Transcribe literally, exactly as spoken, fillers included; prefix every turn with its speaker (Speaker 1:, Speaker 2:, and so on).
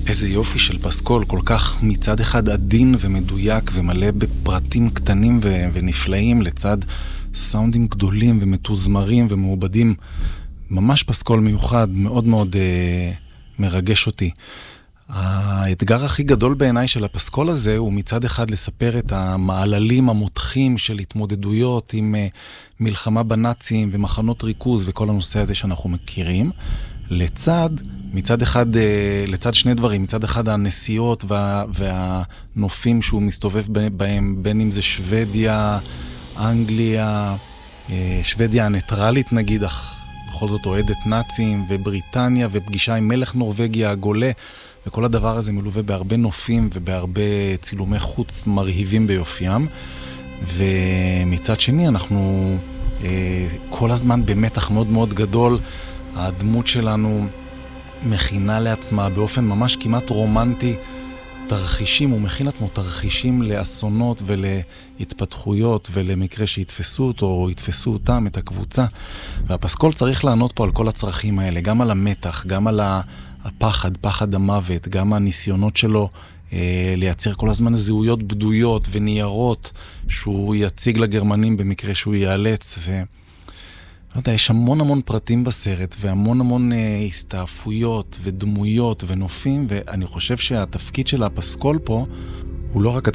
Speaker 1: איזה יופי של פסקול, כל כך מצד אחד עדין ומדויק ומלא בפרטים קטנים ו- ונפלאים, לצד סאונדים גדולים ומתוזמרים ומעובדים. ממש פסקול מיוחד, מאוד מאוד אה, מרגש אותי. האתגר הכי גדול בעיניי של הפסקול הזה הוא מצד אחד לספר את המעללים המותחים של התמודדויות עם אה, מלחמה בנאצים ומחנות ריכוז וכל הנושא הזה שאנחנו מכירים. לצד, מצד אחד, לצד שני דברים, מצד אחד הנסיעות וה, והנופים שהוא מסתובב בהם, בין אם זה שוודיה, אנגליה, שוודיה הניטרלית נגיד, אך בכל זאת אוהדת נאצים, ובריטניה, ופגישה עם מלך נורווגיה, הגולה, וכל הדבר הזה מלווה בהרבה נופים ובהרבה צילומי חוץ מרהיבים ביופיים. ומצד שני אנחנו כל הזמן במתח מאוד מאוד גדול, הדמות שלנו מכינה לעצמה באופן ממש כמעט רומנטי תרחישים, הוא מכין לעצמו תרחישים לאסונות ולהתפתחויות ולמקרה שיתפסו אותו או יתפסו אותם, את הקבוצה. והפסקול צריך לענות פה על כל הצרכים האלה, גם על המתח, גם על הפחד, פחד המוות, גם הניסיונות שלו אה, לייצר כל הזמן זהויות בדויות וניירות שהוא יציג לגרמנים במקרה שהוא ייאלץ. ו... לא יודע, יש המון המון פרטים בסרט, והמון המון אה, הסתעפויות ודמויות ונופים, ואני חושב שהתפקיד של הפסקול פה הוא לא רק